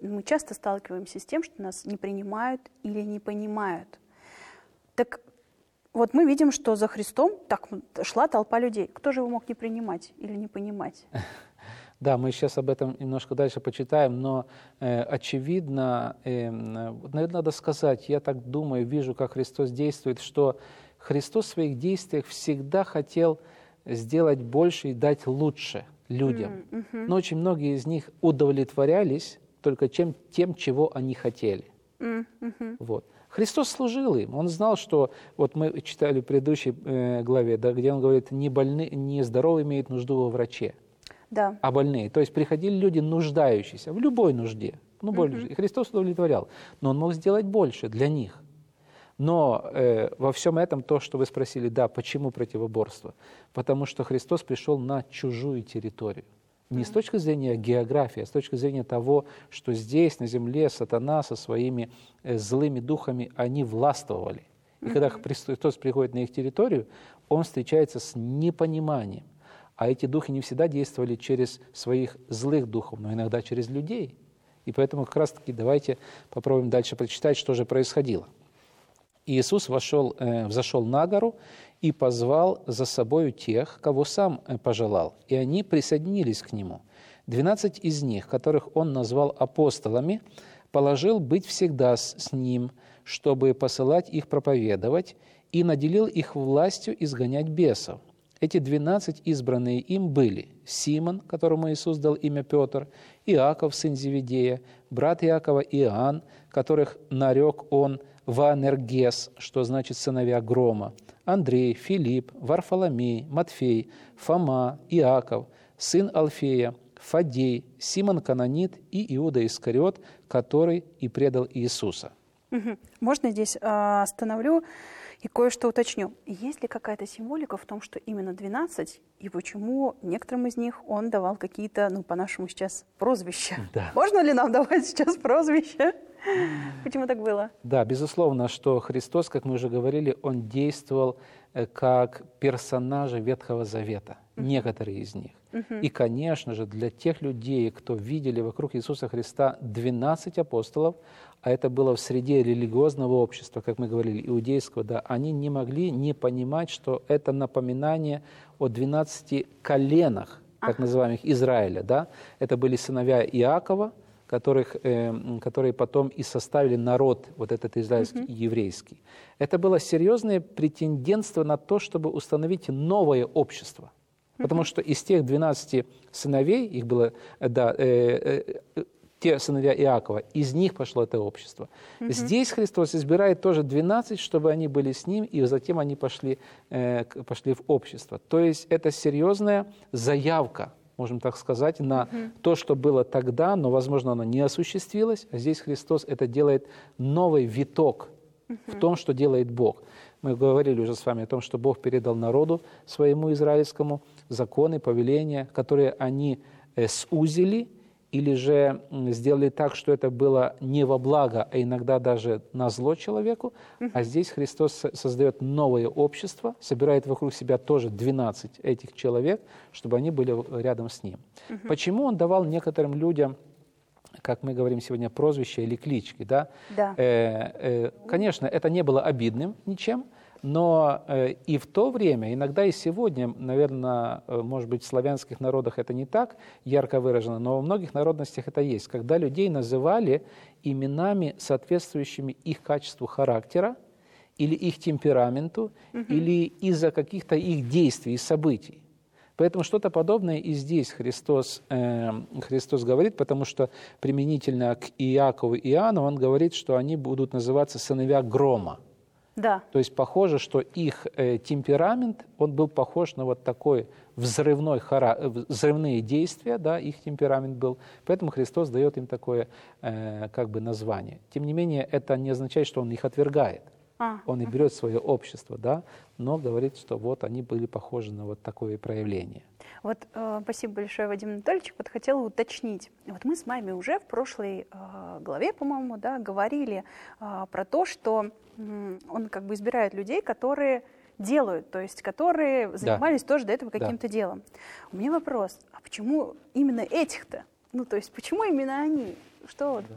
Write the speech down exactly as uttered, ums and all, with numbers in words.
мы часто сталкиваемся с тем, что нас не принимают или не понимают. Так вот мы видим, что за Христом так шла толпа людей. Кто же его мог не принимать или не понимать? Да, мы сейчас об этом немножко дальше почитаем, но э, очевидно, э, наверное, надо сказать, я так думаю, вижу, как Христос действует, что Христос в своих действиях всегда хотел сделать больше и дать лучше людям. Mm-hmm. Но очень многие из них удовлетворялись только чем, тем, чего они хотели. Mm-hmm. Вот. Христос служил им. Он знал, что, вот мы читали в предыдущей э, главе, да, где он говорит, не, больны, не здоровые имеют нужду во враче, да. а больные. То есть приходили люди нуждающиеся в любой нужде. Ну, mm-hmm. И Христос удовлетворял. Но он мог сделать больше для них. Но э, во всем этом то, что вы спросили, да, почему противоборство? Потому что Христос пришел на чужую территорию. Не с точки зрения географии, а с точки зрения того, что здесь, на земле, сатана со своими э, злыми духами, они властвовали. И mm-hmm. когда Христос приходит на их территорию, он встречается с непониманием. А эти духи не всегда действовали через своих злых духов, но иногда через людей. И поэтому как раз-таки давайте попробуем дальше прочитать, что же происходило. Иисус вошел, э, взошел на гору и позвал за собою тех, кого сам э, пожелал, и они присоединились к нему. Двенадцать из них, которых он назвал апостолами, положил быть всегда с, с ним, чтобы посылать их проповедовать, и наделил их властью изгонять бесов. Эти двенадцать избранные им были Симон, которому Иисус дал имя Петр, Иаков, сын Зеведея, брат Иакова Иоанн, которых нарек он Ваанергес, что значит сыновья грома, Андрей, Филипп, Варфоломей, Матфей, Фома, Иаков, сын Алфея, Фаддей, Симон Кананит и Иуда Искариот, который и предал Иисуса. Угу. Можно здесь э, остановлю и кое-что уточню. Есть ли какая-то символика в том, что именно двенадцать, и почему некоторым из них он давал какие-то, ну, по-нашему сейчас, прозвища? Да. Можно ли нам давать сейчас прозвища? Почему так было? Да, безусловно, что Христос, как мы уже говорили, Он действовал как персонажи Ветхого Завета, uh-huh. некоторые из них. Uh-huh. И, конечно же, для тех людей, кто видели вокруг Иисуса Христа двенадцать апостолов, а это было в среде религиозного общества, как мы говорили, иудейского, да, они не могли не понимать, что это напоминание о двенадцати коленах, так uh-huh. называемых Израиля. Да? Это были сыновья Иакова, которых, э, которые потом и составили народ, вот этот израильский, mm-hmm. еврейский. Это было серьезное претендентство на то, чтобы установить новое общество. Mm-hmm. Потому что из тех двенадцати сыновей, их было, да, э, э, те сыновья Иакова, из них пошло это общество. Mm-hmm. Здесь Христос избирает тоже двенадцать, чтобы они были с ним, и затем они пошли, э, пошли в общество. То есть это серьезная заявка, можем так сказать, на uh-huh. то, что было тогда, но, возможно, оно не осуществилось. А здесь Христос это делает новый виток uh-huh. в том, что делает Бог. Мы говорили уже с вами о том, что Бог передал народу своему израильскому законы, повеления, которые они э, сузили или же сделали так, что это было не во благо, а иногда даже на зло человеку. Uh-huh. А здесь Христос создает новое общество, собирает вокруг себя тоже двенадцать этих человек, чтобы они были рядом с Ним. Uh-huh. Почему Он давал некоторым людям, как мы говорим сегодня, прозвища или клички? Да? Да. Э, э, конечно, это не было обидным ничем, но э, и в то время, иногда и сегодня, наверное, э, может быть, в славянских народах это не так ярко выражено, но во многих народностях это есть, когда людей называли именами, соответствующими их качеству характера, или их темпераменту, угу. или из-за каких-то их действий и событий. Поэтому что-то подобное и здесь Христос, э, Христос говорит, потому что применительно к Иакову и Иоанну он говорит, что они будут называться сыновья грома. Да. То есть похоже, что их э, темперамент, он был похож на вот такой взрывной хара... взрывные действия, да, их темперамент был. Поэтому Христос дает им такое э, как бы название. Тем не менее, это не означает, что Он их отвергает. А. Он и берет свое общество, да, но говорит, что вот они были похожи на вот такое проявление. Вот э, спасибо большое, Вадим Анатольевич. Вот хотела уточнить. Вот мы с вами уже в прошлой э, главе, по-моему, да, говорили э, про то, что э, он как бы избирает людей, которые делают, то есть которые занимались да. тоже до этого каким-то да. делом. У меня вопрос, а почему именно этих-то? Ну, то есть почему именно они? Что, да.